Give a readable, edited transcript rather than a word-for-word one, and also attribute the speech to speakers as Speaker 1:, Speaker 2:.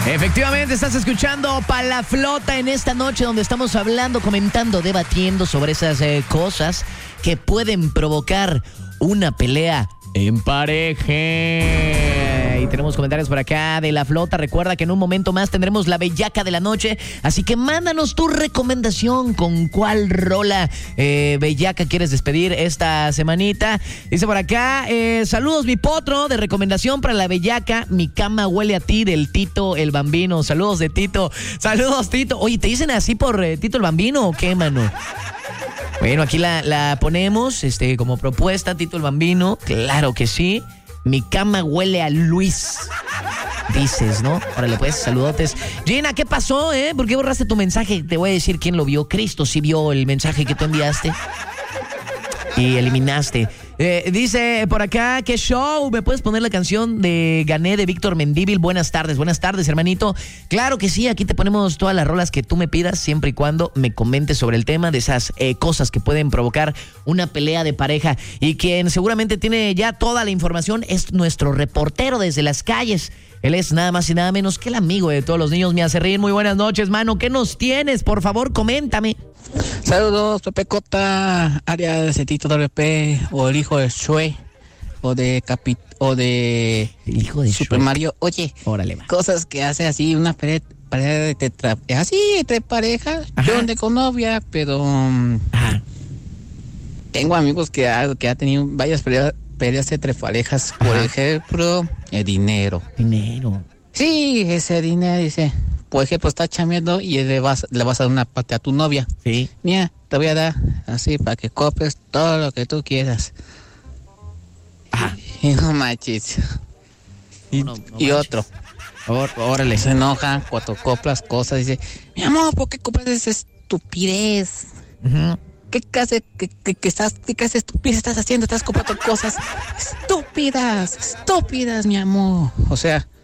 Speaker 1: Efectivamente, estás escuchando Palaflota en esta noche donde estamos hablando, comentando, debatiendo sobre esas cosas que pueden provocar una pelea en pareja. Y tenemos comentarios por acá de La Flota. Recuerda que en un momento más tendremos la bellaca de la noche, así que mándanos tu recomendación con cuál rola bellaca quieres despedir esta semanita. Dice por acá, saludos mi potro, de recomendación para la bellaca, Mi cama huele a ti, del Tito el Bambino. Saludos de Tito. Saludos, Tito. Oye, ¿te dicen así por Tito el Bambino o qué, mano? Bueno, aquí la ponemos como propuesta, Tito el Bambino. Claro que sí. Mi cama huele a Luis. Dices, ¿no? Órale, pues, saludotes. Gina, ¿qué pasó, ¿Por qué borraste tu mensaje? Te voy a decir quién lo vio. Cristo sí vio el mensaje que tú enviaste y eliminaste. Dice por acá, ¿qué show? ¿Me puedes poner la canción de Gané de Víctor Mendívil? Buenas tardes, hermanito. Claro que sí, aquí te ponemos todas las rolas que tú me pidas, siempre y cuando me comentes sobre el tema de esas cosas que pueden provocar una pelea de pareja. Y quien seguramente tiene ya toda la información es nuestro reportero desde las calles. Él es nada más y nada menos que el amigo de todos los niños. Me hace reír. Muy buenas noches, mano. ¿Qué nos tienes? Por favor, coméntame.
Speaker 2: Saludos, Pepe Cota, alias de Tito WP, o el hijo de Shue, o de
Speaker 1: El hijo de
Speaker 2: Super
Speaker 1: Shrek.
Speaker 2: Mario. Oye,
Speaker 1: Órale, man.
Speaker 2: cosas que hace así una pelea de así entre parejas.
Speaker 1: Ajá.
Speaker 2: Yo ando con novia, pero
Speaker 1: Ajá.
Speaker 2: tengo amigos que ha tenido varias peleas entre parejas. Por
Speaker 1: Ajá.
Speaker 2: ejemplo, el dinero.
Speaker 1: Dinero.
Speaker 2: Sí, ese dinero, dice. Por ejemplo, está chameando y le vas a dar una parte a tu novia.
Speaker 1: Sí.
Speaker 2: Mira, te voy a dar así para que compres todo lo que tú quieras.
Speaker 1: Ajá.
Speaker 2: Y no manches. Y
Speaker 1: manches.
Speaker 2: otro.
Speaker 1: Órale.
Speaker 2: Se enoja cuando compras cosas. Dice, mi amor, ¿por qué compras esa estupidez?
Speaker 1: Ujú.
Speaker 2: ¿Qué clase de estupidez estás haciendo? Estás comprando cosas estúpidas, mi amor. O sea,